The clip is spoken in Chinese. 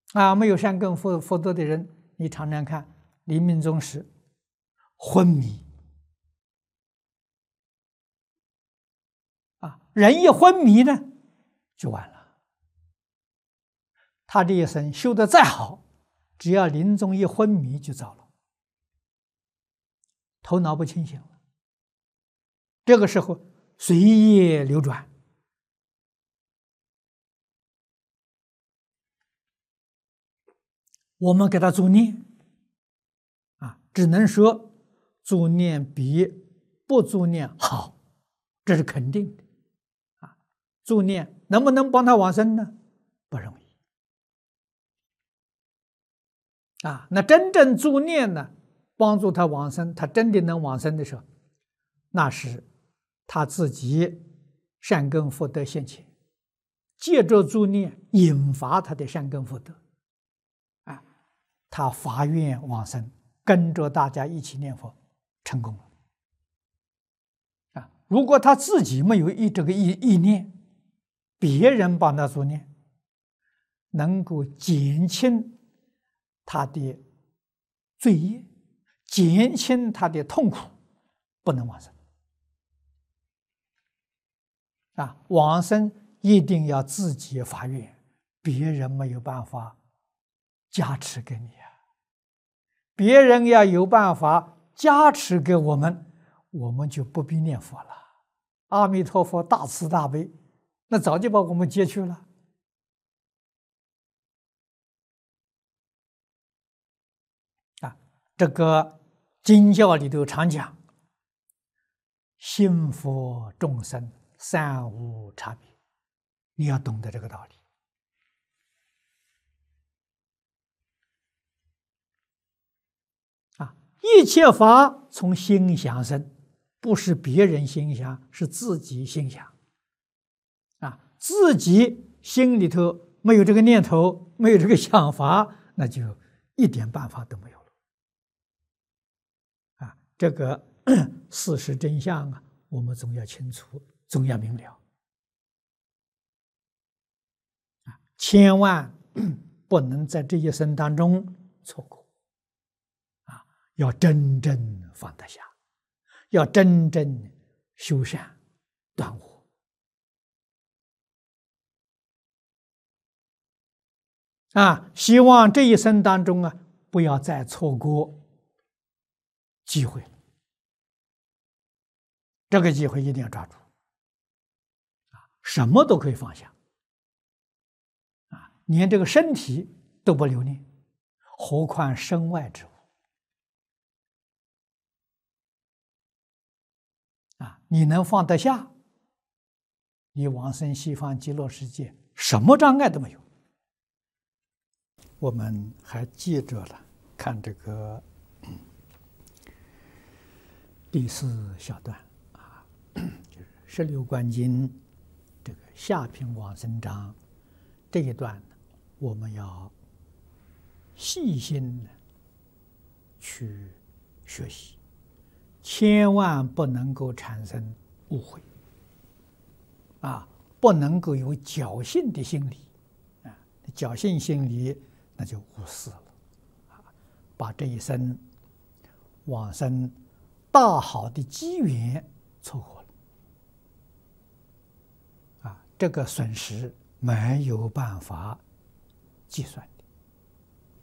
没有善根福德的人，你常常看临命终时昏迷人一昏迷呢，就完了。他这一生修得再好，只要临终一昏迷就糟了，头脑不清醒了。这个时候随业流转。我们给他助念只能说助念比不助念好，这是肯定的助念能不能帮他往生呢？不容易那真正助念呢，帮助他往生，他真的能往生的时候，那是他自己善根福德现前，借着助念引发他的善根福德他发愿往生，跟着大家一起念佛，成功了如果他自己没有这个意念，别人帮他助念，能够减轻他的罪业，减轻他的痛苦，不能往生往生一定要自己发愿，别人没有办法加持给你别人要有办法加持给我们，我们就不必念佛了。阿弥陀佛大慈大悲，那早就把我们接去了这个经教里头常讲，信佛众生三无差别，你要懂得这个道理一切法从心想生，不是别人心想，是自己心想自己心里头没有这个念头，没有这个想法，那就一点办法都没有了这个事实真相我们总要清楚，总要明了千万不能在这一生当中错过要真正放得下，要真正修善断恶希望这一生当中不要再错过机会了，这个机会一定要抓住什么都可以放下连这个身体都不留恋，何况身外之物你能放得下，你往生西方极乐世界什么障碍都没有。我们还记着了，看这个第4小段就是十六观经这个下品往生章这一段，我们要细心的去学习，千万不能够产生误会不能够有侥幸的心理侥幸心理那就误事了把这一生往生大好的机缘错过了这个损失没有办法计算。